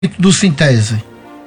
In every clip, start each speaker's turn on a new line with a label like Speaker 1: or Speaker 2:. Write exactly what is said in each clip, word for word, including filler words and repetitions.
Speaker 1: do Sintese?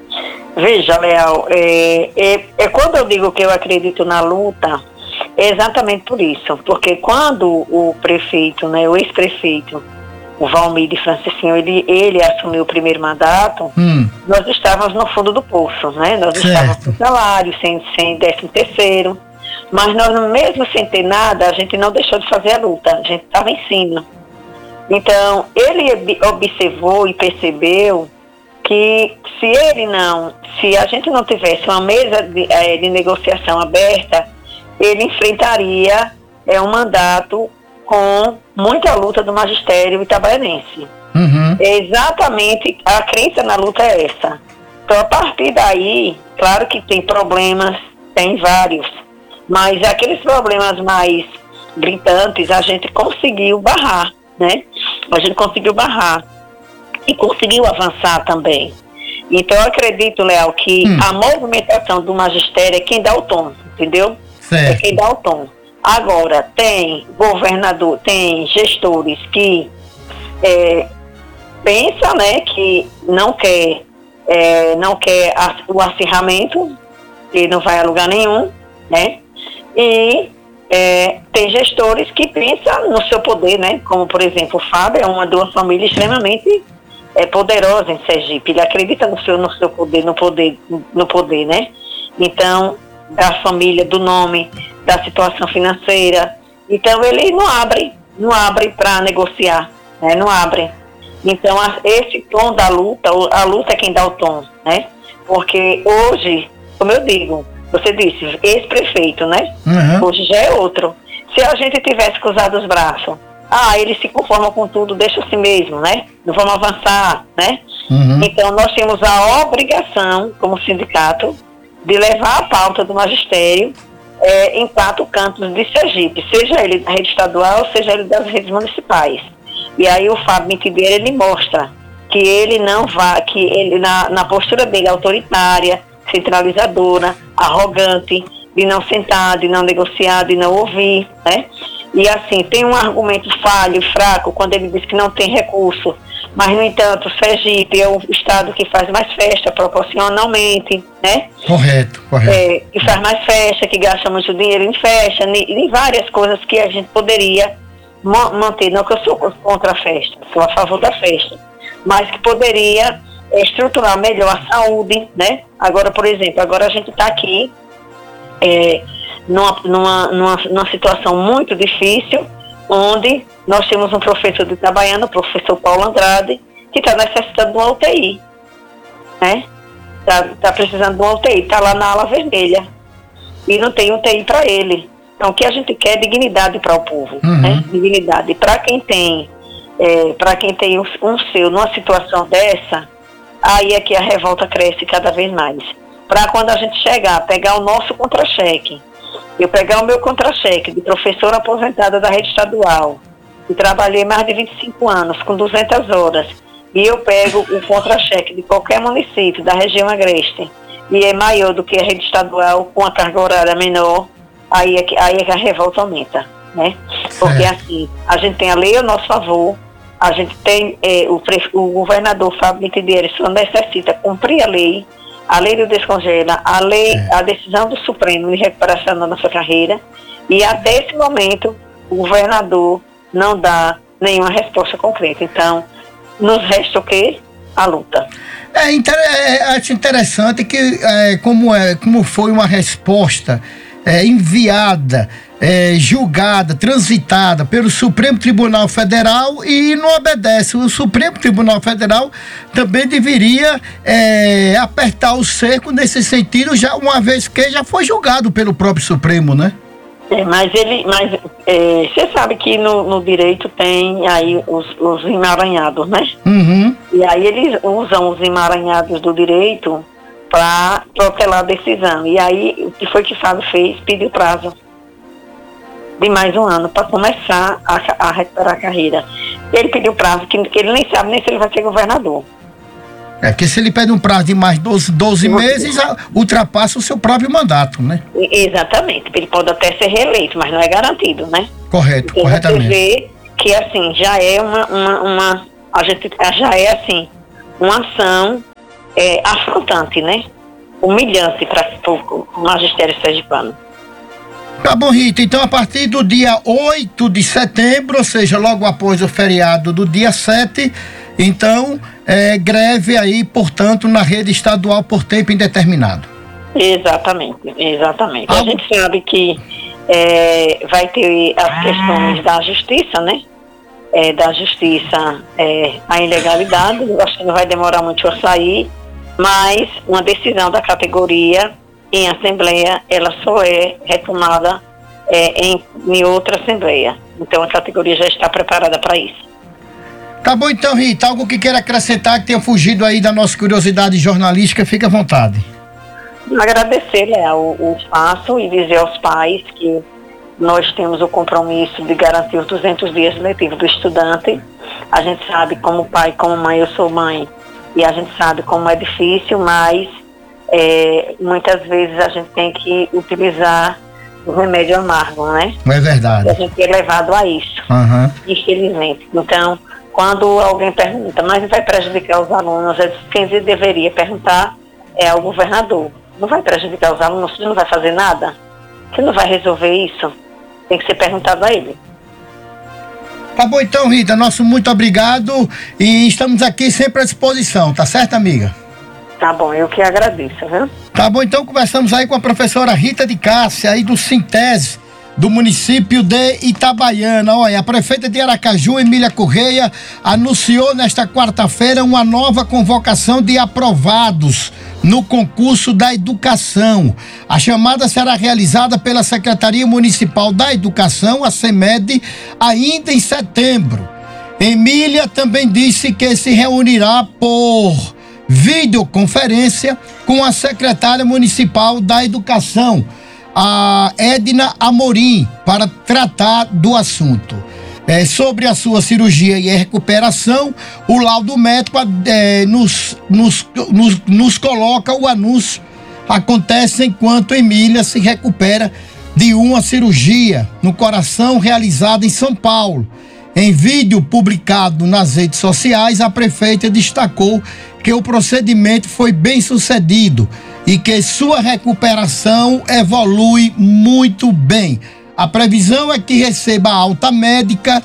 Speaker 2: Veja, Leal, é, é, é quando eu digo que eu acredito na luta, é exatamente por isso, porque quando o prefeito, né, o ex-prefeito, o Valmir de Francisquinho, ele, ele assumiu o primeiro mandato, hum. nós estávamos no fundo do poço, né? Nós certo. estávamos sem salário, sem, sem décimo terceiro, mas nós, mesmo sem ter nada, a gente não deixou de fazer a luta, a gente estava em cima. Então, ele observou e percebeu que se ele não, se a gente não tivesse uma mesa de, de negociação aberta, ele enfrentaria é, um mandato com muita luta do magistério itabaianense. Uhum. Exatamente, a crença na luta é essa. Então, a partir daí, claro que tem problemas, tem vários, mas aqueles problemas mais gritantes a gente conseguiu barrar, né? A gente conseguiu barrar e conseguiu avançar também. Então, eu acredito, Léo, que hum. a movimentação do magistério é quem dá o tom, entendeu? Certo. É quem dá o tom. Agora, tem governador, tem gestores que é, pensam, né, que não quer, é, não quer o acirramento, que não vai a lugar nenhum, né? E é, tem gestores que pensam no seu poder, né? Como, por exemplo, o Fábio é uma de uma família extremamente é, poderosa em Sergipe. Ele acredita no seu, no seu poder, no poder, no poder, né? Então, da família, do nome, da situação financeira. Então, ele não abre, não abre para negociar, né? Não abre. Então, a, esse tom da luta, a luta é quem dá o tom, né? Porque hoje, como eu digo, você disse, ex-prefeito, né? Uhum. Hoje já é outro. Se a gente tivesse cruzado os braços, ah, eles se conformam com tudo, deixa assim mesmo, né? Não vamos avançar, né? Uhum. Então, nós temos a obrigação, como sindicato, de levar a pauta do magistério é, em quatro cantos de Sergipe, seja ele da rede estadual, seja ele das redes municipais. E aí o Fábio Mitibeira, ele mostra que ele não vai, que ele, na, na postura dele autoritária, centralizadora, arrogante, de não sentar, de não negociar, de não ouvir, né? E assim, tem um argumento falho, fraco, quando ele diz que não tem recurso, mas, no entanto, Sergipe é o estado que faz mais festa proporcionalmente, né?
Speaker 1: Correto, correto.
Speaker 2: É, que faz mais festa, que gasta muito dinheiro em festa, em várias coisas que a gente poderia manter. Não que eu sou contra a festa, sou a favor da festa, mas que poderia é, estruturar melhor a saúde, né? Agora, por exemplo, agora a gente está aqui é, numa, numa, numa, numa situação muito difícil, onde nós temos um professor de Itabaiana, o professor Paulo Andrade, que está necessitando de uma U T I, né? Está tá precisando de uma U T I, está lá na ala vermelha, e não tem U T I para ele. Então, o que a gente quer é dignidade para o povo, uhum. né? Dignidade. Para quem tem, é, para quem tem um, um seu numa situação dessa, aí é que a revolta cresce cada vez mais. Para quando a gente chegar, pegar o nosso contra-cheque, eu pegar o meu contra-cheque de professora aposentada da rede estadual, que trabalhei mais de vinte e cinco anos, com duzentas horas, e eu pego o contra-cheque de qualquer município da região agreste, e é maior do que a rede estadual, com a carga horária menor, aí é que, aí é que a revolta aumenta, né? Porque é. assim, a gente tem a lei ao nosso favor, a gente tem é, o, o governador Fábio Mitibeira só necessita cumprir a lei, a lei do descongela, a lei, é. a decisão do Supremo de recuperação da nossa carreira, e até esse momento o governador não dá nenhuma resposta concreta. Então, nos resta o quê? A luta.
Speaker 1: É, inter, é acho interessante que é, como, é, como foi uma resposta é, enviada, é, julgada, transitada pelo Supremo Tribunal Federal e não obedece. O Supremo Tribunal Federal também deveria é, apertar o cerco nesse sentido, já uma vez que já foi julgado pelo próprio Supremo, né?
Speaker 2: É, mas ele, mas é, você sabe que no, no direito tem aí os, os emaranhados, né?
Speaker 1: Uhum.
Speaker 2: E aí eles usam os emaranhados do direito para protelar a decisão. E aí o que foi que Fábio fez? Pediu prazo de mais um ano para começar a, a recuperar a carreira. Ele pediu prazo que, que ele nem sabe nem se ele vai ser governador.
Speaker 1: É, porque se ele pede um prazo de mais doze, doze meses, ultrapassa o seu próprio mandato, né?
Speaker 2: Exatamente. Ele pode até ser reeleito, mas não é garantido, né?
Speaker 1: Correto,
Speaker 2: então,
Speaker 1: corretamente.
Speaker 2: Você vê que, assim, já é uma, uma, uma... A gente já é, assim, uma ação é, afrontante, né? Humilhante para o magistério sergipano.
Speaker 1: Tá bom, Rita. Então, a partir do dia oito de setembro, ou seja, logo após o feriado do dia sete, então, é, greve aí, portanto, na rede estadual por tempo indeterminado.
Speaker 2: Exatamente, exatamente. Ah, a gente sabe que é, vai ter as questões da justiça, né? É, da justiça, é, a ilegalidade, acho que não vai demorar muito a sair, mas uma decisão da categoria em assembleia, ela só é retomada é, em, em outra assembleia. Então a categoria já está preparada para isso.
Speaker 1: Tá bom então, Rita, algo que queira acrescentar que tenha fugido aí da nossa curiosidade jornalística, fica à vontade.
Speaker 2: Agradecer, Léo, o espaço e dizer aos pais que nós temos o compromisso de garantir os duzentos dias letivos do estudante. A gente sabe como pai, como mãe, eu sou mãe, e a gente sabe como é difícil, mas é, muitas vezes a gente tem que utilizar o remédio amargo, né?
Speaker 1: É verdade.
Speaker 2: E a gente é levado a isso, uhum. Infelizmente. Então, quando alguém pergunta, mas vai prejudicar os alunos, quem deveria perguntar é ao governador. Não vai prejudicar os alunos, você não vai fazer nada? Você não vai resolver isso? Tem que ser perguntado a ele.
Speaker 1: Tá bom então, Rita, nosso muito obrigado e estamos aqui sempre à disposição, tá certo, amiga?
Speaker 2: Tá bom, eu que agradeço, viu?
Speaker 1: Tá bom, então conversamos aí com a professora Rita de Cássia, aí do Sintese, do município de Itabaiana. Olha, a prefeita de Aracaju, Emília Correia, anunciou nesta quarta-feira uma nova convocação de aprovados no concurso da educação. A chamada será realizada pela Secretaria Municipal da Educação, a SEMED, ainda em setembro. Emília também disse que se reunirá por videoconferência com a secretária municipal da Educação, a Edna Amorim, para tratar do assunto. É, sobre a sua cirurgia e a recuperação, o laudo médico é, nos, nos, nos, nos coloca o anúncio. Acontece enquanto Emília se recupera de uma cirurgia no coração realizada em São Paulo. Em vídeo publicado nas redes sociais, a prefeita destacou que o procedimento foi bem sucedido e que sua recuperação evolui muito bem. A previsão é que receba alta médica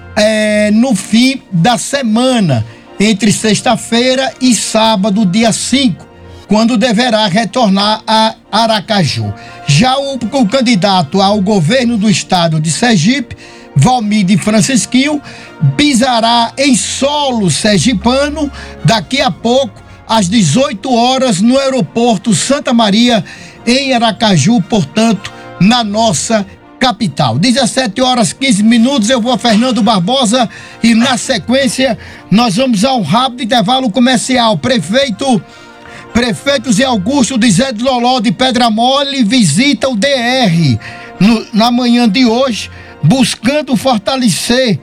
Speaker 1: é, no fim da semana, entre sexta-feira e sábado, dia cinco, quando deverá retornar a Aracaju. Já o, o candidato ao governo do estado de Sergipe, Valmir Francisquinho, pisará em solo sergipano daqui a pouco, às dezoito horas, no aeroporto Santa Maria, em Aracaju, portanto, na nossa capital. dezessete horas quinze minutos, eu vou a Fernando Barbosa e na sequência nós vamos a um rápido intervalo comercial. Prefeito, prefeito Zé Augusto de Zé de Loló de Pedra Mole visita o D R no, na manhã de hoje, buscando fortalecer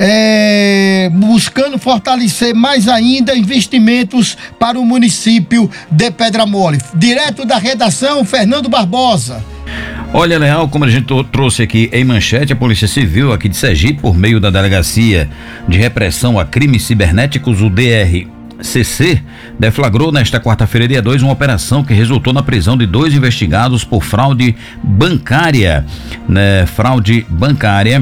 Speaker 1: É, buscando fortalecer mais ainda investimentos para o município de Pedra Mole. Direto da redação, Fernando Barbosa.
Speaker 3: Olha, Leal, como a gente trouxe aqui em manchete, a Polícia Civil aqui de Sergipe, por meio da Delegacia de Repressão a Crimes Cibernéticos, o D R C C, deflagrou nesta quarta-feira, dia dois, uma operação que resultou na prisão de dois investigados por fraude bancária, né? Fraude bancária.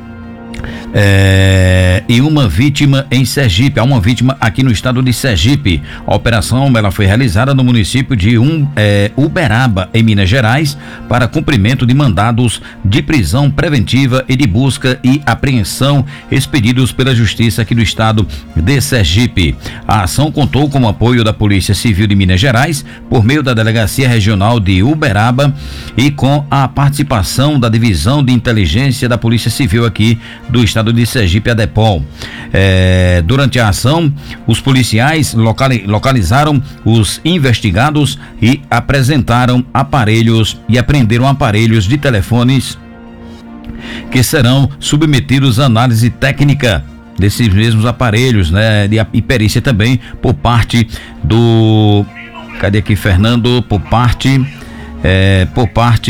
Speaker 3: É, e uma vítima em Sergipe, há uma vítima aqui no estado de Sergipe. A operação ela foi realizada no município de um, é, Uberaba, em Minas Gerais, para cumprimento de mandados de prisão preventiva e de busca e apreensão expedidos pela Justiça aqui do estado de Sergipe. A ação contou com o apoio da Polícia Civil de Minas Gerais, por meio da Delegacia Regional de Uberaba e com a participação da Divisão de Inteligência da Polícia Civil aqui do estado de Sergipe, a DEPOL. É, durante a ação, os policiais locali- localizaram os investigados e apresentaram aparelhos e apreenderam aparelhos de telefones que serão submetidos à análise técnica desses mesmos aparelhos, né? De, e perícia também por parte do, cadê aqui, Fernando? Por parte, é, por parte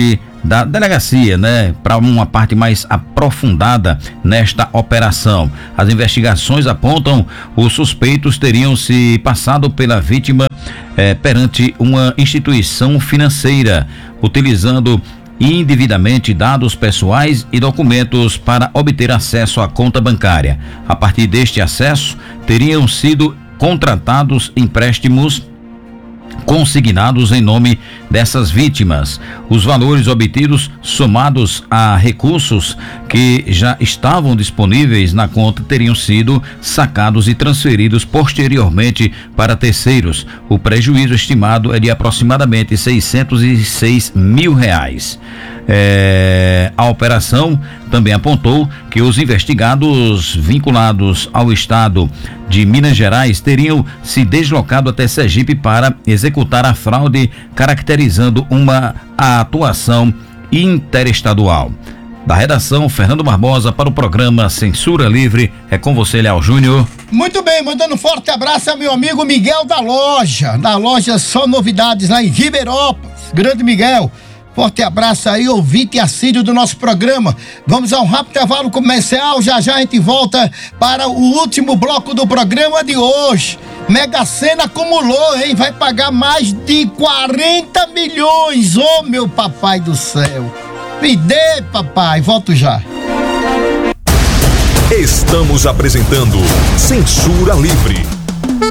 Speaker 3: da delegacia, né, para uma parte mais aprofundada nesta operação. As investigações apontam os suspeitos teriam se passado pela vítima eh, perante uma instituição financeira, utilizando indevidamente dados pessoais e documentos para obter acesso à conta bancária. A partir deste acesso, teriam sido contratados empréstimos consignados em nome dessas vítimas. Os valores obtidos, somados a recursos que já estavam disponíveis na conta, teriam sido sacados e transferidos posteriormente para terceiros. O prejuízo estimado é de aproximadamente seiscentos e seis mil reais. É, a operação também apontou que os investigados vinculados ao estado de Minas Gerais teriam se deslocado até Sergipe para executar a fraude, caracterizando uma atuação interestadual. Da redação, Fernando Barbosa, para o programa Censura Livre. É com você, Léo Júnior.
Speaker 1: Muito bem, mandando um forte abraço ao meu amigo Miguel da loja, da loja Só Novidades lá em Ribeirópolis. Grande Miguel. Forte abraço aí, ouvinte e assíduo do nosso programa. Vamos a um rápido intervalo comercial, já já a gente volta para o último bloco do programa de hoje. Mega Sena acumulou, hein? Vai pagar mais de quarenta milhões, ô oh, meu papai do céu. Me dê, papai, volto já.
Speaker 4: Estamos apresentando Censura Livre.